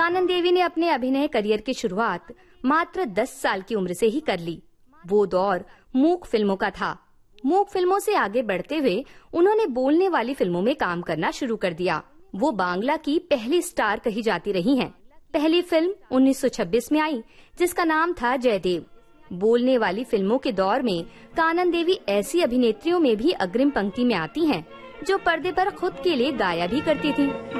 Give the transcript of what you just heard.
कानन देवी ने अपने अभिनय करियर की शुरुआत मात्र 10 साल की उम्र से ही कर ली। वो दौर मूक फिल्मों का था। मूक फिल्मों से आगे बढ़ते हुए उन्होंने बोलने वाली फिल्मों में काम करना शुरू कर दिया। वो बांग्ला की पहली स्टार कही जाती रही हैं। पहली फिल्म 1926 में आई, जिसका नाम था जयदेव। बोलने वाली फिल्मों के दौर में कानन देवी ऐसी अभिनेत्रियों में भी अग्रिम पंक्ति में आती हैं, जो पर्दे पर खुद के लिए गाया भी करती थीं।